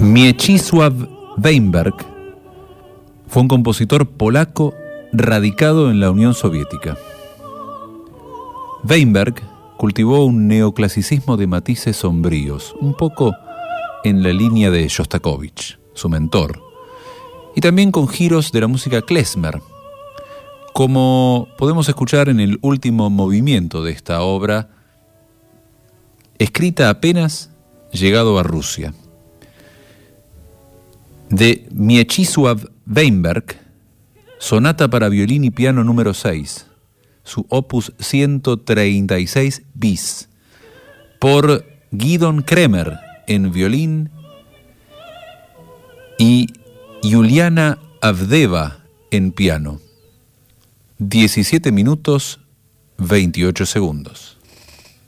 Mieczysław Weinberg fue un compositor polaco radicado en la Unión Soviética. Weinberg cultivó un neoclasicismo de matices sombríos, un poco en la línea de Shostakovich, su mentor, y también con giros de la música klezmer, como podemos escuchar en el último movimiento de esta obra, escrita apenas llegado a Rusia. De Mieczysław Weinberg, Sonata para violín y piano número 6, su opus 136 bis, por Gidon Kremer en violín y Juliana Avdeva en piano. 17 minutos 28 segundos.